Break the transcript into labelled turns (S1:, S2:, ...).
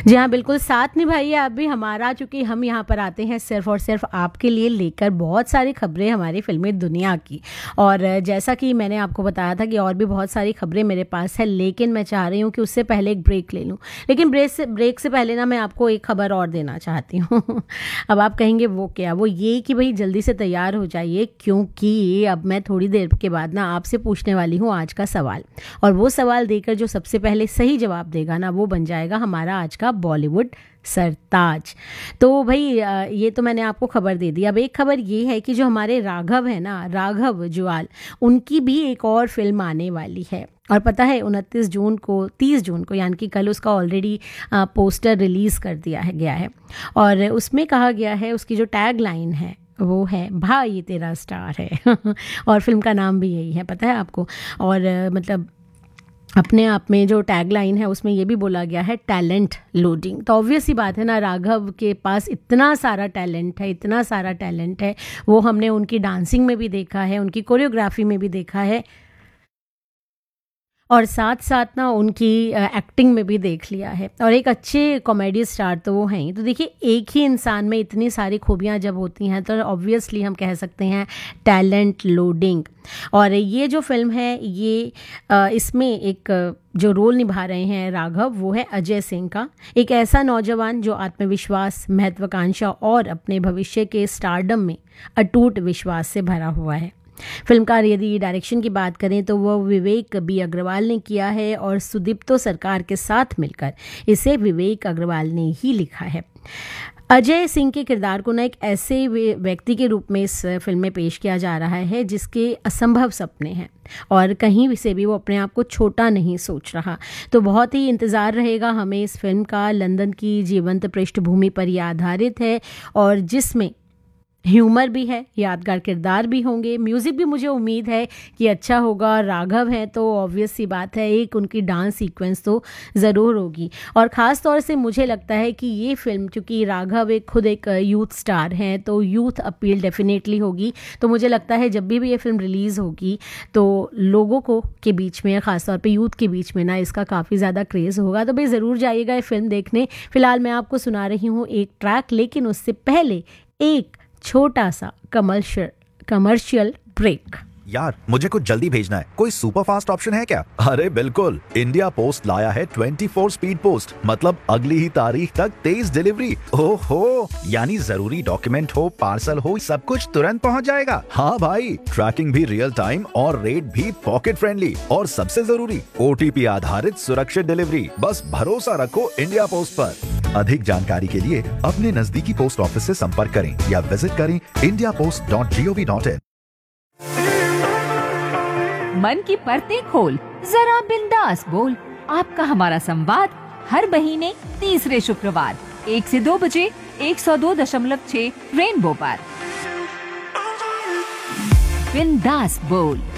S1: जी हाँ, बिल्कुल साथ निभाइए आप भी हमारा, चूँकि हम यहाँ पर आते हैं सिर्फ़ और सिर्फ़ आपके लिए लेकर बहुत सारी खबरें हमारी फ़िल्मी दुनिया की। और जैसा कि मैंने आपको बताया था कि और भी बहुत सारी खबरें मेरे पास है, लेकिन मैं चाह रही हूँ कि उससे पहले एक ब्रेक ले लूँ। लेकिन ब्रेक से पहले ना मैं आपको एक खबर और देना चाहती हूँ। अब आप कहेंगे वो क्या? वो ये कि भई जल्दी से तैयार हो जाइए, क्योंकि अब मैं थोड़ी देर के बाद ना आपसे पूछने वाली हूँ आज का सवाल। और वो सवाल देकर जो सबसे पहले सही जवाब देगा ना, वो बन जाएगा हमारा आज का बॉलीवुड सरताज। तो भाई ये तो मैंने आपको खबर दे दी। अब एक खबर ये है कि जो हमारे राघव है ना, राघव जुआल, उनकी भी एक और फिल्म आने वाली है। और पता है 30 जून को यानी कि कल उसका ऑलरेडी पोस्टर रिलीज़ कर दिया है गया है। और उसमें कहा गया है, उसकी जो टैग लाइन है वो है भाई ये तेरा स्टार है। और फिल्म का नाम भी यही है, पता है आपको। और मतलब अपने आप में जो टैग लाइन है उसमें ये भी बोला गया है टैलेंट लोडिंग। तो ऑब्वियस ही बात है ना, राघव के पास इतना सारा टैलेंट है। वो हमने उनकी डांसिंग में भी देखा है, उनकी कोरियोग्राफी में भी देखा है, और साथ साथ ना उनकी एक्टिंग में भी देख लिया है। और एक अच्छे कॉमेडी स्टार तो वो हैं ही। तो देखिए, एक ही इंसान में इतनी सारी खूबियाँ जब होती हैं तो ऑब्वियसली हम कह सकते हैं टैलेंट लोडिंग। और ये जो फिल्म है ये इसमें एक जो रोल निभा रहे हैं राघव, वो है अजय सिंह का। एक ऐसा नौजवान जो आत्मविश्वास, महत्वाकांक्षा और अपने भविष्य के स्टारडम में अटूट विश्वास से भरा हुआ है। फिल्मकार यदि डायरेक्शन की बात करें तो वह विवेक बी अग्रवाल ने किया है, और सुदीप्तो सरकार के साथ मिलकर इसे विवेक अग्रवाल ने ही लिखा है। अजय सिंह के किरदार को ना एक ऐसे व्यक्ति के रूप में इस फिल्म में पेश किया जा रहा है जिसके असंभव सपने हैं और कहीं से भी वो अपने आप को छोटा नहीं सोच रहा। तो बहुत ही इंतज़ार रहेगा हमें इस फिल्म का। लंदन की जीवंत पृष्ठभूमि पर यह आधारित है और जिसमें ह्यूमर भी है, यादगार किरदार भी होंगे, म्यूज़िक भी मुझे उम्मीद है कि अच्छा होगा। राघव हैं तो ऑब्वियस सी बात है, एक उनकी डांस सीक्वेंस तो ज़रूर होगी। और ख़ास तौर से मुझे लगता है कि ये फ़िल्म, चूँकि राघव खुद एक यूथ स्टार हैं, तो यूथ अपील डेफिनेटली होगी। तो मुझे लगता है जब भी ये फ़िल्म रिलीज़ होगी तो लोगों को के बीच में, ख़ास तौर पे यूथ के बीच में ना इसका काफ़ी ज़्यादा क्रेज़ होगा। तो भाई ज़रूर जाइएगा ये फ़िल्म देखने। फ़िलहाल मैं आपको सुना रही हूँ एक ट्रैक, लेकिन उससे पहले एक छोटा सा कमर्शियल ब्रेक।
S2: यार मुझे कुछ जल्दी भेजना है, कोई सुपर फास्ट ऑप्शन है क्या? अरे बिल्कुल, इंडिया पोस्ट लाया है 24 स्पीड पोस्ट, मतलब अगली ही तारीख तक तेज डिलीवरी। ओहो, यानी जरूरी डॉक्यूमेंट हो, पार्सल हो, सब कुछ तुरंत पहुंच जाएगा। हाँ भाई, ट्रैकिंग भी रियल टाइम और रेट भी पॉकेट फ्रेंडली, और सबसे जरूरी OTP आधारित सुरक्षित डिलीवरी। बस भरोसा रखो इंडिया पोस्ट पर। अधिक जानकारी के लिए अपने नजदीकी पोस्ट ऑफिस से संपर्क करें या विजिट करें indiapost.gov.in।
S3: मन की परतें खोल, जरा बिंदास बोल। आपका हमारा संवाद हर महीने तीसरे शुक्रवार 1 से 2 बजे 102.6 रेनबो पर। बिंदास बोल।